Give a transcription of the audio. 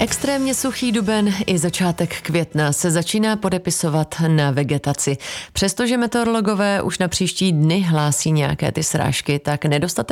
Extrémně suchý duben i začátek května se začíná podepisovat na vegetaci. Přestože meteorologové už na příští dny hlásí nějaké ty srážky, tak nedostatek